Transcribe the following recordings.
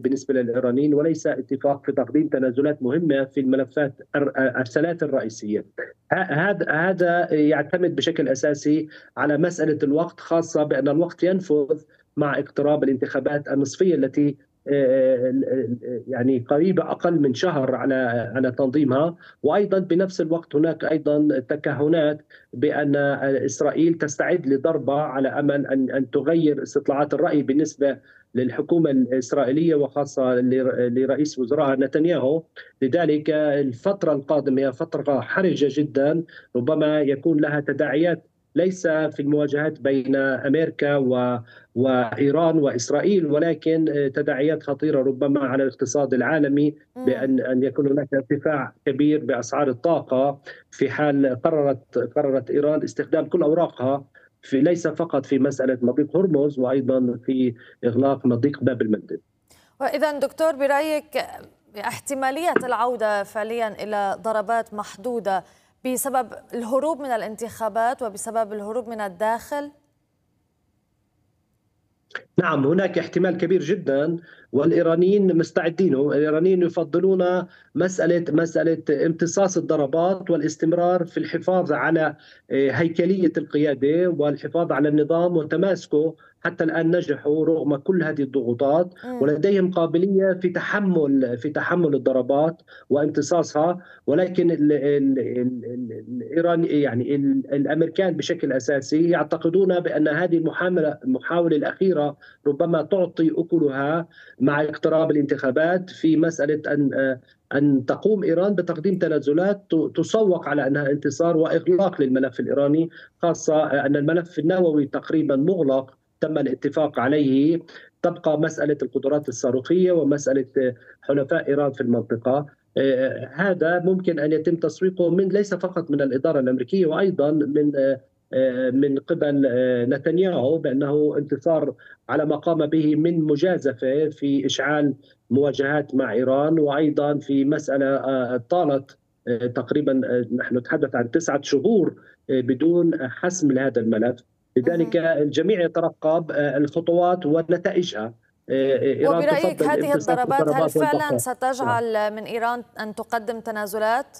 بالنسبة للإيرانيين، وليس اتفاق في تقديم تنازلات مهمة في الملفات الثلاث الرئيسية. هذا يعتمد بشكل أساسي على مسألة الوقت، خاصة بأن الوقت ينفذ مع اقتراب الانتخابات النصفية التي يعني قريبة أقل من شهر على تنظيمها. وأيضا بنفس الوقت هناك أيضا تكهنات بأن إسرائيل تستعد لضربة على أمل أن تغير استطلاعات الرأي بالنسبة للحكومة الإسرائيلية، وخاصة لرئيس وزراء نتنياهو. لذلك الفترة القادمة هي فترة حرجة جدا، ربما يكون لها تداعيات ليس في المواجهات بين أمريكا وإيران وإسرائيل، ولكن تداعيات خطيرة ربما على الاقتصاد العالمي، بأن يكون هناك ارتفاع كبير بأسعار الطاقة في حال قررت إيران استخدام كل أوراقها في ليس فقط في مسألة مضيق هرمز، وأيضا في إغلاق مضيق باب المندب. وإذا دكتور برأيك احتمالية العودة فعليا إلى ضربات محدودة بسبب الهروب من الانتخابات وبسبب الهروب من الداخل؟ نعم، هناك احتمال كبير جدا، والإيرانيين مستعدين. الإيرانيين يفضلون مسألة امتصاص الضربات والاستمرار في الحفاظ على هيكلية القيادة والحفاظ على النظام وتماسكه. حتى الآن نجحوا رغم كل هذه الضغوطات، ولديهم قابلية في تحمل الضربات وامتصاصها. ولكن الإيران يعني الأمريكان بشكل أساسي يعتقدون بأن هذه المحاولة الأخيرة ربما تعطي أكلها مع اقتراب الانتخابات، في مسألة أن تقوم إيران بتقديم تنازلات تسوق على أنها انتصار وإغلاق للملف الإيراني، خاصة أن الملف النووي تقريبا مغلق، تم الاتفاق عليه. تبقى مسألة القدرات الصاروخية ومسألة حلفاء إيران في المنطقة. هذا ممكن أن يتم تسويقه ليس فقط من الإدارة الأمريكية، وأيضا من قبل نتنياهو، بأنه انتصار على ما قام به من مجازفة في إشعال مواجهات مع إيران، وأيضا في مسألة طالت تقريبا، نحن نتحدث عن 9 شهور بدون حسم لهذا الملف. لذلك الجميع يترقب الخطوات ونتائجها. وبرأيك هذه الضربات هل فعلا ستجعل من إيران أن تقدم تنازلات؟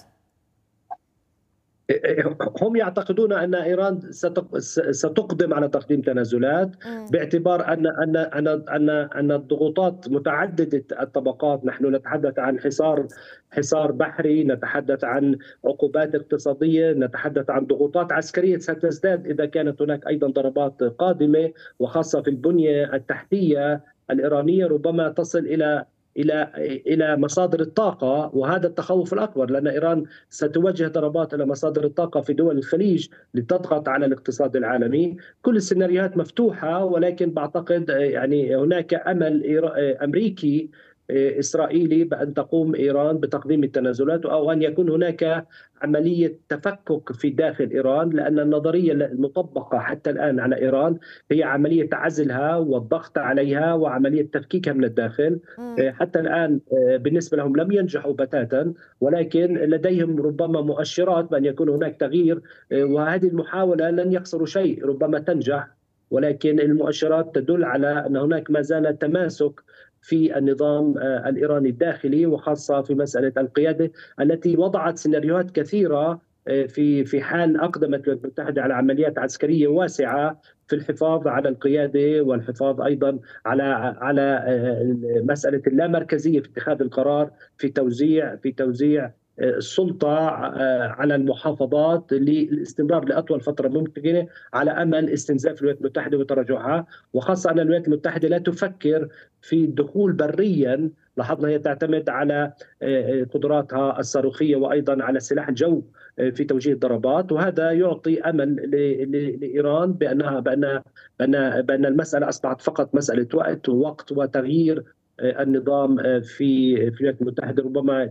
هم يعتقدون أن إيران ستقدم على تقديم تنازلات، باعتبار أن الضغوطات متعددة الطبقات. نحن نتحدث عن حصار بحري، نتحدث عن عقوبات اقتصادية، نتحدث عن ضغوطات عسكرية ستزداد إذا كانت هناك أيضا ضربات قادمة، وخاصة في البنية التحتية الإيرانية، ربما تصل إلى مصادر الطاقة. وهذا التخوف الأكبر، لأن إيران ستوجه ضربات إلى مصادر الطاقة في دول الخليج لتضغط على الاقتصاد العالمي. كل السيناريوهات مفتوحة، ولكن بعتقد يعني هناك أمل أمريكي إسرائيلي بأن تقوم إيران بتقديم التنازلات، أو أن يكون هناك عملية تفكك في داخل إيران، لأن النظرية المطبقة حتى الآن على إيران هي عملية عزلها والضغط عليها وعملية تفكيكها من الداخل. حتى الآن بالنسبة لهم لم ينجحوا بتاتا، ولكن لديهم ربما مؤشرات بأن يكون هناك تغيير، وهذه المحاولة لن يخسروا شيء، ربما تنجح، ولكن المؤشرات تدل على أن هناك ما زال تماسك في النظام الإيراني الداخلي، وخاصة في مسألة القيادة التي وضعت سيناريوهات كثيرة في حال أقدمت الولايات المتحدة على عمليات عسكرية واسعة في الحفاظ على القيادة، والحفاظ أيضا على مسألة اللامركزية في اتخاذ القرار، في توزيع السلطة على المحافظات للاستمرار لأطول فترة ممكنة، على أمل استنزاف الولايات المتحدة وتراجعها. وخاصة أن الولايات المتحدة لا تفكر في الدخول بريا، لاحظنا هي تعتمد على قدراتها الصاروخية وأيضا على سلاح الجو في توجيه الضربات، وهذا يعطي أمل لإيران بأن المسألة أصبحت فقط مسألة وقت وتغيير النظام في الولايات المتحدة. ربما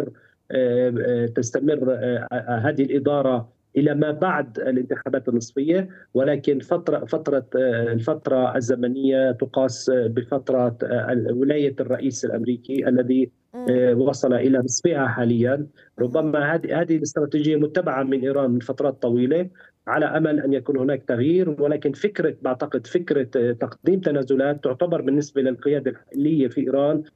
تستمر هذه الإدارة إلى ما بعد الانتخابات النصفية، ولكن الفترة الزمنية تقاس بفترة ولاية الرئيس الأمريكي الذي وصل إلى نصفها حاليا. ربما هذه الاستراتيجية متبعة من إيران من فترات طويلة، على أمل أن يكون هناك تغيير. ولكن بعتقد فكرة تقديم تنازلات تعتبر بالنسبة للقيادة الحالية في إيران